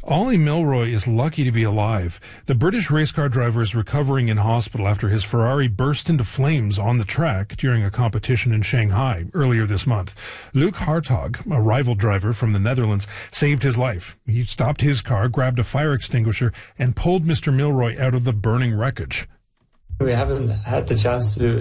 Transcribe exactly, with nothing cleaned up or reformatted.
Ollie Milroy is lucky to be alive. The British race car driver is recovering in hospital after his Ferrari burst into flames on the track during a competition in Shanghai earlier this month. Luc Hartog, a rival driver from the Netherlands, saved his life. He stopped his car, grabbed a fire extinguisher, and pulled Mister Milroy out of the burning wreckage. We haven't had the chance to